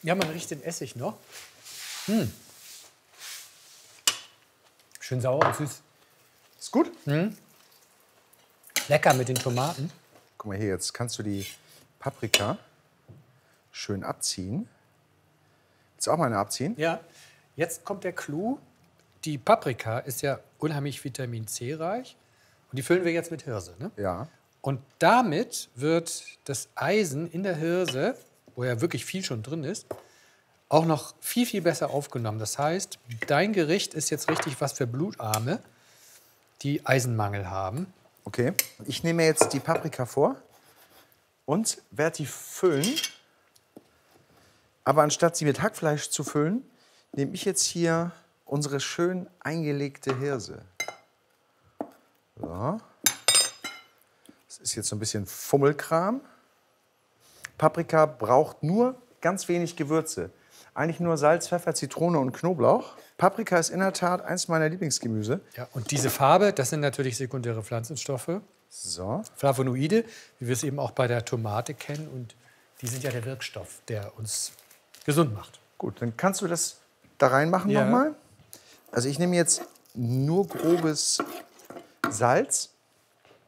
Ja, man riecht den Essig noch. Schön sauer und süß. Ist gut? Lecker mit den Tomaten. Guck mal hier, jetzt kannst du die Paprika schön abziehen. Willst du auch mal eine abziehen? Ja, jetzt kommt der Clou. Die Paprika ist ja unheimlich Vitamin C reich. Und die füllen wir jetzt mit Hirse. Ne? Ja. Und damit wird das Eisen in der Hirse, wo ja wirklich viel schon drin ist, auch noch viel, viel besser aufgenommen. Das heißt, dein Gericht ist jetzt richtig was für Blutarme, die Eisenmangel haben. Okay. Ich nehme mir jetzt die Paprika vor und werde die füllen. Aber anstatt sie mit Hackfleisch zu füllen, nehme ich jetzt hier unsere schön eingelegte Hirse. So. Das ist jetzt so ein bisschen Fummelkram. Paprika braucht nur ganz wenig Gewürze. Eigentlich nur Salz, Pfeffer, Zitrone und Knoblauch. Paprika ist in der Tat eins meiner Lieblingsgemüse. Ja, und diese Farbe, das sind natürlich sekundäre Pflanzenstoffe, So. Flavonoide, wie wir es eben auch bei der Tomate kennen. Und die sind ja der Wirkstoff, der uns gesund macht. Gut, dann kannst du das da reinmachen Ja. nochmal. Also ich nehme jetzt nur grobes Salz.